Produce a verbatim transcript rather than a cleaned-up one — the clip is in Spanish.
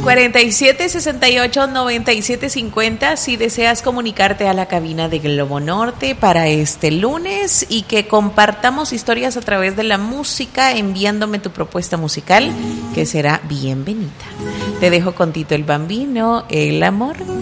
cuarenta y siete, sesenta y ocho, noventa y siete, cincuenta si deseas comunicarte a la cabina de Globo Norte para este lunes y que compartamos historias a través de la música enviándome tu propuesta musical, que será bienvenida. Te dejo con Tito el Bambino, El Amor.